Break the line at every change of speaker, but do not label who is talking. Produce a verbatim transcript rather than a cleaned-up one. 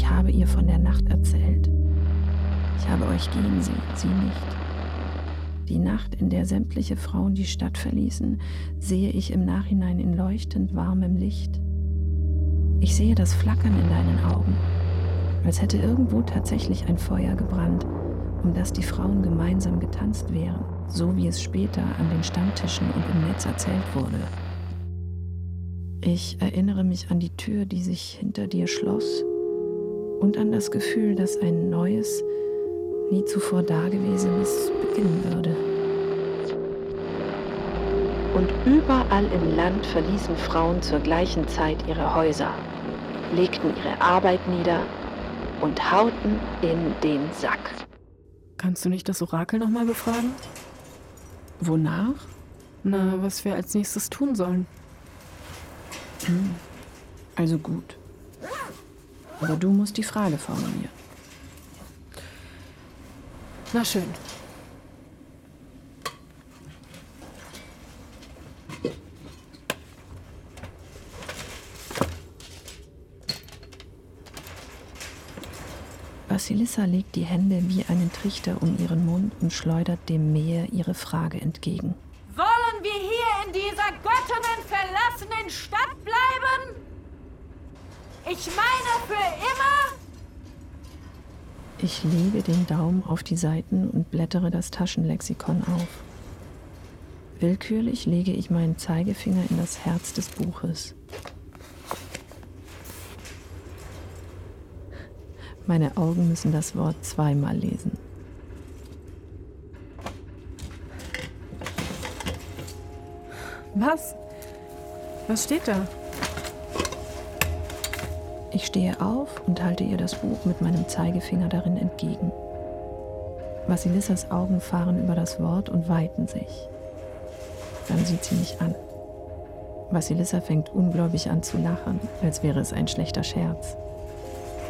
Ich habe ihr von der Nacht erzählt. Ich habe euch gehen sehen, sie nicht. Die Nacht, in der sämtliche Frauen die Stadt verließen, sehe ich im Nachhinein in leuchtend warmem Licht. Ich sehe das Flackern in deinen Augen, als hätte irgendwo tatsächlich ein Feuer gebrannt, um das die Frauen gemeinsam getanzt wären, so wie es später an den Stammtischen und im Netz erzählt wurde. Ich erinnere mich an die Tür, die sich hinter dir schloss, und an das Gefühl, dass ein neues, nie zuvor Dagewesenes beginnen würde. Und überall im Land verließen Frauen zur gleichen Zeit ihre Häuser, legten ihre Arbeit nieder und hauten in den Sack.
Kannst du nicht das Orakel nochmal befragen?
Wonach?
Na, was wir als nächstes tun sollen.
Hm. Also gut. Aber du musst die Frage formulieren.
Na schön.
Vasilissa legt die Hände wie einen Trichter um ihren Mund und schleudert dem Meer ihre Frage entgegen.
Wollen wir hier in dieser göttinnenverlassenen Stadt bleiben? Ich meine für immer?
Ich lege den Daumen auf die Seiten und blättere das Taschenlexikon auf. Willkürlich lege ich meinen Zeigefinger in das Herz des Buches. Meine Augen müssen das Wort zweimal lesen.
Was? Was steht da?
Ich stehe auf und halte ihr das Buch mit meinem Zeigefinger darin entgegen. Vasilissas Augen fahren über das Wort und weiten sich. Dann sieht sie mich an. Vasilissa fängt ungläubig an zu lachen, als wäre es ein schlechter Scherz.